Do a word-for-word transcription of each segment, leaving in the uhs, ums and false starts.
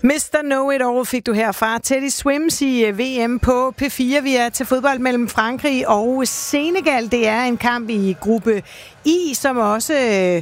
mister Know-It-All fik du herfra. Teddy Swims i V M på P fire. Vi er til fodbold mellem Frankrig og Senegal. Det er en kamp i gruppe I, som også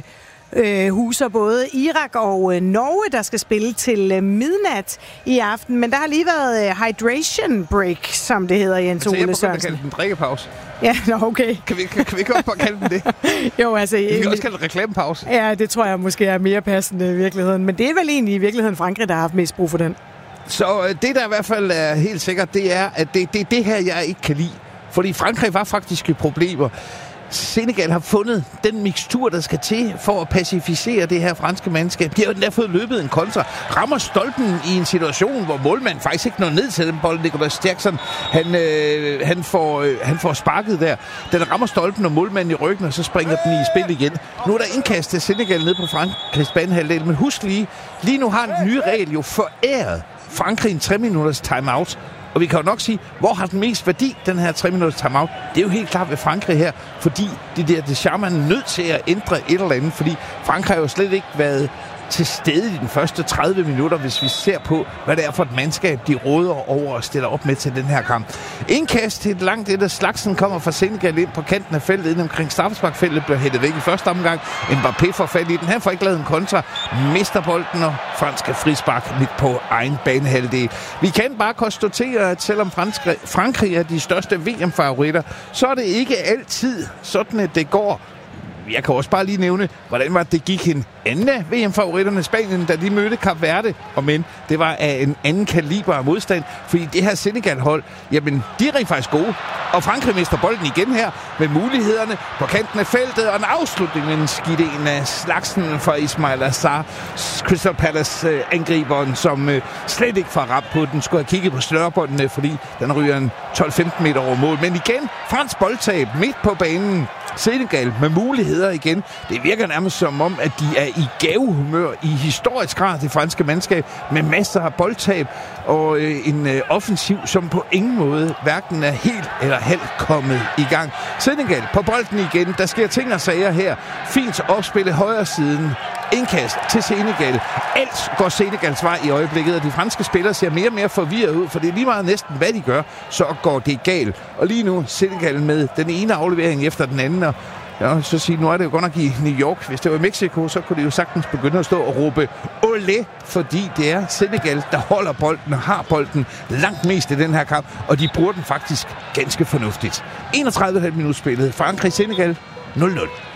øh, huser både Irak og øh, Norge, der skal spille til øh, midnat i aften. Men der har lige været øh, hydration break, som det hedder, Jens Ole Sørensen. Altså, jeg begyndte at kalde den drikkepause. Ja, nå, okay. Kan vi, kan, kan vi ikke også bare kalde den det? Jo, altså... Vi kan også kalde det reklamepause. Ja, det tror jeg måske er mere passende i virkeligheden. Men det er vel egentlig i virkeligheden Frankrig, der har haft mest brug for den. Så det, der i hvert fald er helt sikkert, det er, at det er det, det her, jeg ikke kan lide. Fordi Frankrig var faktisk i problemer. Senegal har fundet den mixtur, der skal til for at pacificere det her franske mandskab. De har jo fået løbet en kontra. Rammer stolpen i en situation, hvor målmanden faktisk ikke når ned til den bold. Nicolas Jackson, han, øh, han, får, øh, han får sparket der. Den rammer stolpen og målmanden i ryggen, og så springer den i spil igen. Nu er der indkast til Senegal ned på Frankrigs banehalvdel. Men husk lige, lige nu har den nye regel jo foræret Frankrig en tre minutters timeout. Og vi kan jo nok sige, hvor har den mest værdi, den her tre minutters timeout? Det er jo helt klart ved Frankrig her, fordi det der Deschamps er nødt til at ændre et eller andet, fordi Frankrig har jo slet ikke været til stede i den første tredive minutter, hvis vi ser på, hvad det er for et mandskab, de råder over og stiller op med til den her kamp. Indkast til et langt et af slagsen kommer fra Senegal ind på kanten af feltet, inden omkring straffesparkfeltet, bliver hættet væk i første omgang. Mbappé får fat i den. Han får ikke lavet en kontra, mister bolden, og franske frispark midt på egen banehalvdel. Vi kan bare konstatere, at selvom Frankrig er de største V M-favoritter, så er det ikke altid sådan, at det går. Jeg kan også bare lige nævne, hvordan var det gik en anden af V M-favoritterne, Spanien, da de mødte Kap Verde. Og men det var af en anden kaliber af modstand, fordi det her Senegal-hold, jamen, de er rent faktisk gode. Og Frankrig mister bolden igen her med mulighederne på kanten af feltet, og en afslutning med en skidt en af slagsen for Ismail Assar, Crystal Palace-angriberen, som øh, slet ikke får ramt på den. Skulle have kigget på snørbåndene, fordi den ryger en tolv femten meter over mål. Men igen, fransk boldtab midt på banen. Senegal med muligheder igen. Det virker nærmest som om, at de er i gavehumør i historisk grad, det franske mandskab, med masser af boldtab og øh, en øh, offensiv, som på ingen måde hverken er helt eller halvt kommet i gang. Senegal på bolden igen. Der sker ting og sager her. Fint opspillet højre siden. Indkast til Senegal. Alt går Senegals vej i øjeblikket, og de franske spillere ser mere og mere forvirret ud, for det er lige meget næsten, hvad de gør, så går det galt. Og lige nu Senegal med den ene aflevering efter den anden, og ja, så sige, nu er det jo godt nok i New York. Hvis det var i Mexico, så kunne de jo sagtens begynde at stå og råbe olé, fordi det er Senegal, der holder bolden og har bolden langt mest i den her kamp, og de bruger den faktisk ganske fornuftigt. enogtredive komma fem minutter spillet. Frankrig-Senegal nul nul.